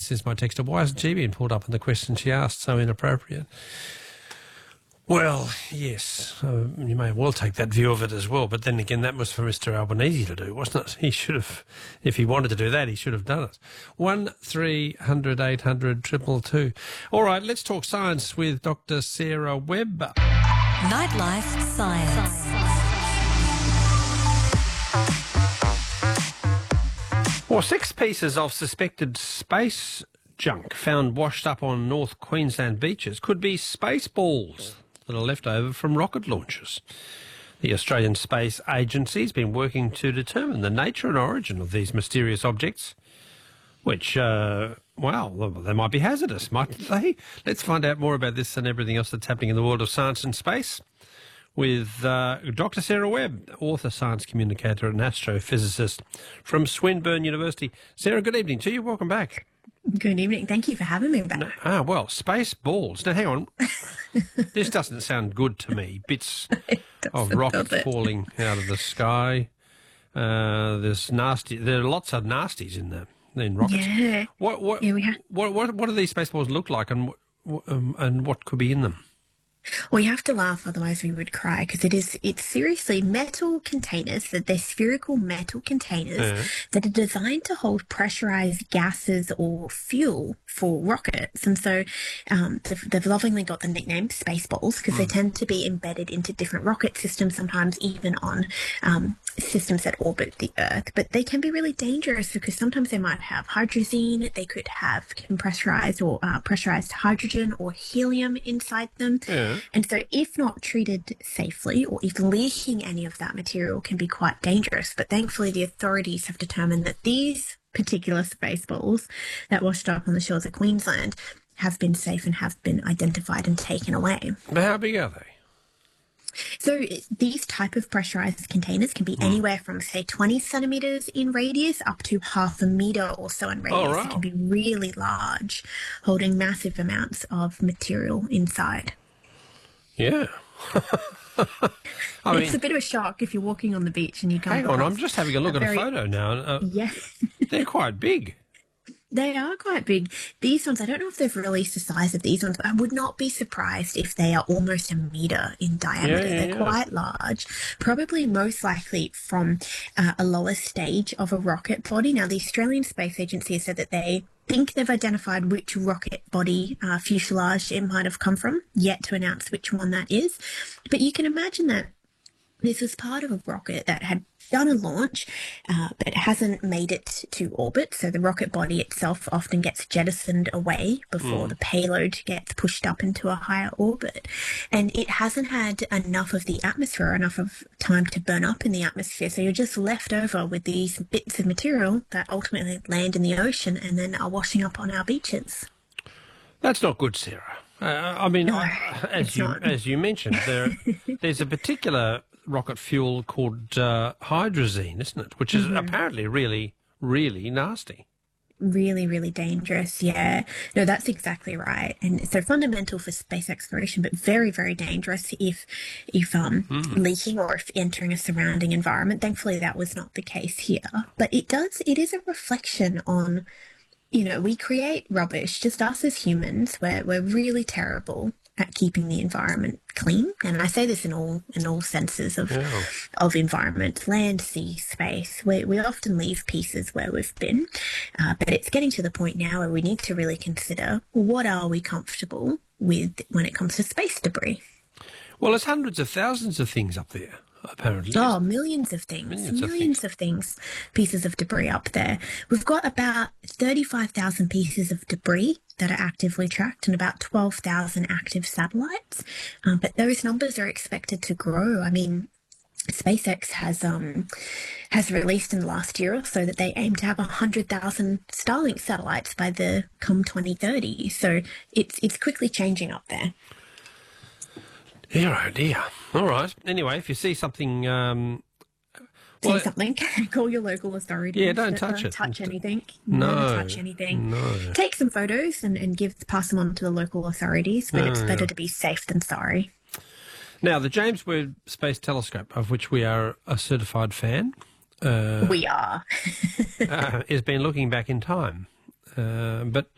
says my texter. Why hasn't she been pulled up in the question she asked? So inappropriate. Well, yes, you may well take that view of it as well. But then again, that was for Mr Albanese to do, wasn't it? He should have, if he wanted to do that, he should have done it. 1300 800 222. All right, let's talk science with Dr Sarah Webb. Nightlife Science. Well, 6 pieces of suspected space junk found washed up on North Queensland beaches could be space balls that are left over from rocket launches. The Australian Space Agency has been working to determine the nature and origin of these mysterious objects, which, well, they might be hazardous, mightn't they? Let's find out more about this and everything else that's happening in the world of science and space with Dr Sarah Webb, author, science communicator and astrophysicist from Swinburne University. Sarah, good evening to you. Welcome back. Good evening. Thank you for having me back. Well, space balls. Now, hang on. This doesn't sound good to me. Bits of rockets falling out of the sky. There are lots of nasties in rockets. Yeah. What do these space balls look like, and what could be in them? Well, you have to laugh, otherwise we would cry, because it's seriously metal containers, that they're spherical metal containers that are designed to hold pressurized gases or fuel for rockets. And so they've lovingly got the nickname Spaceballs because they tend to be embedded into different rocket systems, sometimes even on systems that orbit the Earth. But they can be really dangerous because sometimes they might have hydrazine, they could have pressurized or pressurized hydrogen or helium inside them. And so if not treated safely, or if leaking any of that material, can be quite dangerous. But thankfully the authorities have determined that these particular Spaceballs that washed up on the shores of Queensland have been safe and have been identified and taken away. But how big are they? So these type of pressurized containers can be anywhere from, say, 20 centimetres in radius up to half a metre or so in radius. Oh, wow. It can be really large, holding massive amounts of material inside. Yeah. It's a bit of a shock if you're walking on the beach and you come Hang on, I'm just having a look at a photo now. Yes. They're quite big. They are quite big. These ones, I don't know if they've released the size of these ones, but I would not be surprised if they are almost a metre in diameter. They're quite large, probably most likely from a lower stage of a rocket body. Now, the Australian Space Agency has said that they think they've identified which rocket body fuselage it might have come from, yet to announce which one that is. But you can imagine that this was part of a rocket that had done a launch, but hasn't made it to orbit. So the rocket body itself often gets jettisoned away before the payload gets pushed up into a higher orbit. And it hasn't had enough of the atmosphere, enough of time to burn up in the atmosphere. So you're just left over with these bits of material that ultimately land in the ocean and then are washing up on our beaches. That's not good, Sarah. As you mentioned, there's a particular rocket fuel called hydrazine, isn't it? Which is apparently really, really nasty. Really, really dangerous, yeah. No, that's exactly right. And so fundamental for space exploration, but very, very dangerous if leaking or if entering a surrounding environment. Thankfully, that was not the case here. But it is a reflection on, we create rubbish, just us as humans. We're really terrible at keeping the environment clean. And I say this in all senses of environment, land, sea, space. We often leave pieces where we've been, but it's getting to the point now where we need to really consider, what are we comfortable with when it comes to space debris? Well, there's hundreds of thousands of things up there, apparently. Oh, millions of things. Millions of things, pieces of debris up there. We've got about 35,000 pieces of debris that are actively tracked and about 12,000 active satellites. But those numbers are expected to grow. I mean, SpaceX has released in the last year or so that they aim to have 100,000 Starlink satellites by the come 2030. So it's quickly changing up there. Dear, oh dear. All right. Anyway, if you see something... see something, call your local authorities. Yeah, don't touch it. Don't touch anything. No. Don't touch anything. No. Take some photos and pass them on to the local authorities, but it's better to be safe than sorry. Now, the James Webb Space Telescope, of which we are a certified fan... we are. has been looking back in time. But